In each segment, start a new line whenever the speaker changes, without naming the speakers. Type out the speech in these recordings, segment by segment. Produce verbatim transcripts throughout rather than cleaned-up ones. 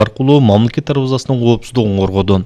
аркылуу мамлекет дарбазасынын коопсуздугун коргоду.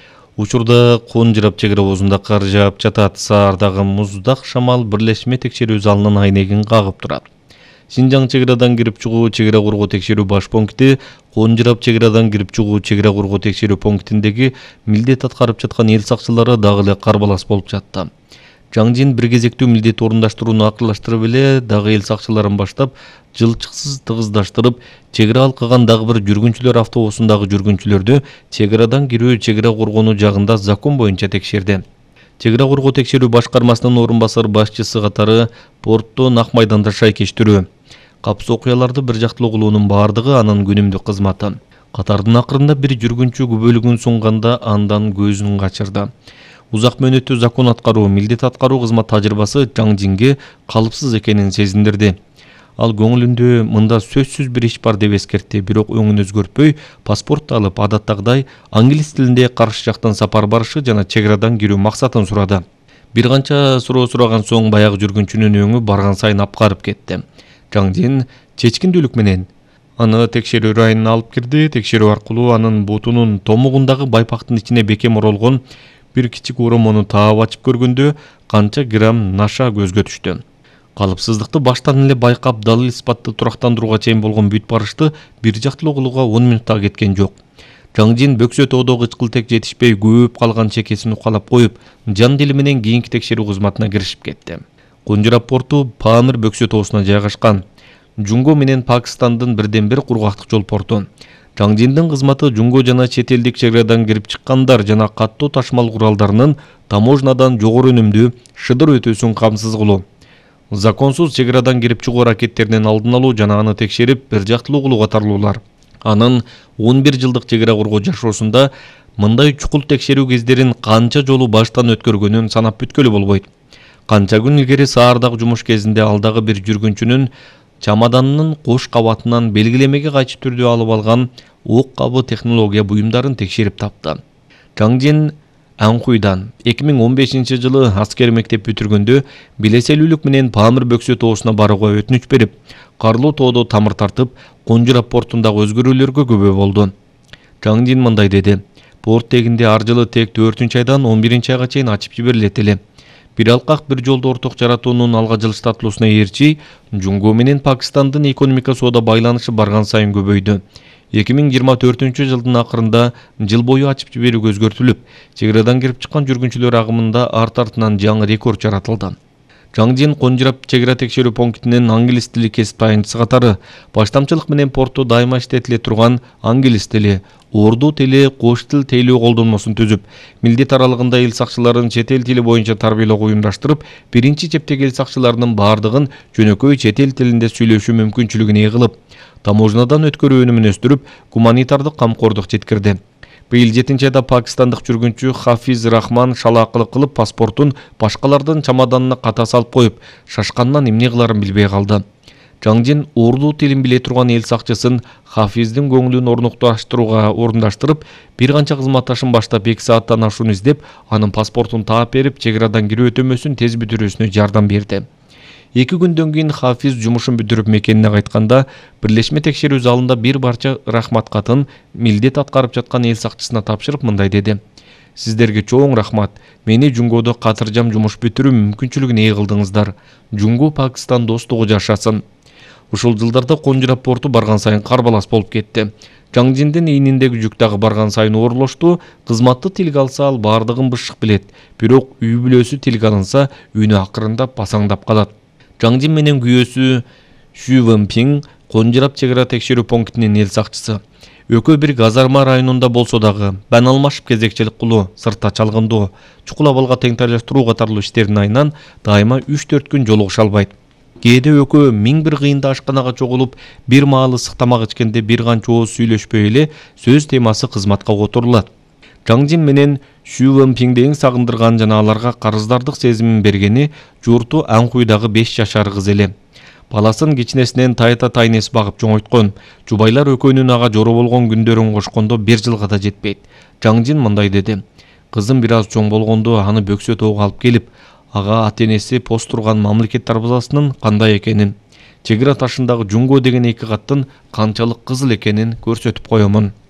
Учурда Кон-Жырап чек ара обозунда кар жаап жатат. Саардагы муздак шамал бирлешме текшерүү залынын айнегин кагып турат. Синжаң чек арадан кирип чыгуу чек ара коргоо текшерүү баш пункти Кон-Жырап чек арадан кирип чыгуу чек ара коргоо текшерүү пунктиндеги милдет аткарып жаткан эл сакчылары дагы эле карбалас болуп жатты. Жаңжин бир кезектүү милдет орундаштырууну акырлаштырып эле дагы эл сакчыларын баштап жылчыксыз тыгыздаштырып, чек ара алкаган дагы бир жүргүнчүлөр автобусундагы жүргүнчүлөрдү чек арадан кирүү чек ара коргонуу жагында закон боюнча текшерди. Чек ара коргоо текшерүү башкармасынын орун басар башчысы катары порттон ак майданда шайкештирүү. Капсыз окуяларды бир жактылуу кылуунун бардыгы анын күнүмдүк кызматы. Катардын акырында бир жүргүнчү күбөлүгүн сунганда андан көзүн качырды. Узак мөөнөттүү закон аткаруу, милдет аткаруу кызмат тажрыйбасы Жаңжинге калыпсыз экенин сезиндирди. Ал көңүлүндө мында сөзсүз бир иш бар деп эскертти, бирок өңүн өзгөртпөй, паспорт алып адаттагыдай англис тилинде каршы жактан сапар барышы жана чек арадан кирүү максатын сурады. Бир канча суроо сураган соң баягы жүргүнчүнүн өңү барган сайын апкарып кетти. Жаңжин чечкиндүүлүк менен аны текшерүү районуна алып кирди. Текшерүү аркылуу анын бутунун томугундагы байпактын ичине бекем оролгон бир кичик уромону таап ачып көргөндө канча грамм наша көзгө түштү. Калыпсыздыкты баштан эле байкап, далил испатты турактандырууга чейин болгон бүт барышты бир жактылуу кылууга он минутта кеткен жок. Жаңжин бөксө тоодо кычкылтек жетишпей көөп калган чекесин укалап коюп, жан дили менен кийинки текшерүү кызматына киришип кетти. Кон-Жырап порту Памир бөксө тоосуна жайгашкан. Жунго менен Пакистандын бирден бир кургактык жол порту. Жаңжиндин кызматы жунго жана чет элдик чек арадан кирип чыккандар жана каттуу ташымал куралдарынын таможнадан жогору өнүмдүү шыдыр өтүүсүн камсыз кылуу. Законсуз чек арадан кирип чыгуу аракеттеринин алдын алуу жана аны текшерип бир жактылуу кылуу катарлуулар. Анын он бир жылдык чек ара коргоо жашоосунда мындай чукул текшерүү кездерин канча жолу баштан өткөргөнүн санап бүткөлү болбойт. Канча күн илгери саардагы жумуш кезинде алдагы бир жүргүнчүнүн чамаданынын кош кабатынан белгилемеге кайчы түрдө алып алган ок кабы технология буюмдарын текшерип тапты. Жаңжин Анхуйдан эки миң он бешинчи жылы аскер мектеп бүтүргөндө билеселүүлүк менен Памир бөксө тоосуна барууга өтүнүч берип, Карлуу тоодо тамыр тартып, Кон-Жырап портундагы өзгөрүүлөргө күбө болду. Жаңжин мындай деди: "Порт тегинде ар жылы тек төртүнчү айдан он биринчи айга чейин ачып жиберилет эле. Бир алкак бир жолду орток жаратуунун алга жылыштатылуусуна ээрчи, Жунго менен Пакистандын экономика соода байланышы барган сайын көбөйдү. эки миң жыйырма төртүнчү жылдын акырында жыл бою ачып жиберүүгө өзгөртүлүп, чек арадан кирип чыккан жүргүнчүлөр агымында арт артынан жаңы рекорд жаратылды." Жаңжин Кон-Жырап чек ара текшерүү пунктинин англис тили кесип таянчысы катары баштамчылык менен портто дайыма иштетиле турган англис тили, орду тили, кош тил тейлөө колдонмосун түзүп, милдет аралыгында эл сакчыларын чет эл тили боюнча тарбиялоого уюмдаштырып, биринчи чептеги эл сакчыларынын бардыгын жөнөкөй чет эл тилинде сүйлөшүү мүмкүнчүлүгүн ээ кылып, таможнадан өткөрүү өнүмүн өстүрүп, гуманитардык камкордук жеткирди. Быйыл жетинчи айда пакистандык жүргүнчү Хафиз Рахман шалаакылык кылып паспортун башкалардын чамаданына ката салып коюп, шашкандан эмне кыларын билбей калды. Жаңжин орду тилин биле турган эл сакчысын Хафиздин көңүлүн орнукташтырууга орундаштырып, бир канча кызматташын баштап эки сааттан ашуун издеп, анын паспортун таап берип, чек арадан кирүү өтөмөсүн тез бүтүрүүсүнө жардам берди. Эки күндөн кийин Хафиз жумушун бүтүрүп мекенине кайтканда, бирлешме текшерүү залында бир барча рахмат катын милдет аткарып жаткан эл сакчысына тапшырып мындай деди: "Сиздерге чоң рахмат. Мени Жунгодо катыржам жумуш бүтүрүү мүмкүнчүлүгүн ээ кылдыңыздар. Жунго Пакистан достугу жашасын." Ушул жылдарда Кон-Жырап порту барган сайын карбалас болуп кетти. Жаңжиндин ийниндеги жүк дагы барган сайын оорлошту. Кызматты тилге алса ал бардыгын бышык билет, бирок үй бүлөсү тилге алынса үнү акырындап басаңдап калат. Жаңжин менен күйөөсү Шу Вэнпинг Кон-Жырап чек ара текшерүү пунктинин эл сакчысы. Экөө бир казарма районунда болсо дагы бан алмашып кезекчилик кылуу, сыртта чалгындоо, чукул абалга теңтайлаштыруу катарлуу иштердин айынан дайыма үч төрт күн жолугуша албайт. Кээде экөө миң бир кыйында ашканага чогулуп, бир маал ысык тамак ичкенде бир канча ооз сүйлөшпөй эле сөз темасы кызматка которулат. Жаңжин менен Шу Вэнпингди эң сагындырган жана аларга карыздардык сезимин бергени журту Анхуйдагы беш жашар кыз эле. Баласын кичинесинен тайта тайнес багып чоңойткон. Жубайлар экөөнүн ага жоро болгон күндөрүн кошкондо бир жылга да жетпейт. Жаңжин мындай деди: "Кызым бир аз чоң болгондо аны бөксө тоого алып келип, ага ата-энеси пост турган мамлекет дарбазасынын кандай экенин, чек ара ташындагы Жунго деген эки каттын канчалык кызыл экенин көрсөтүп коёмун."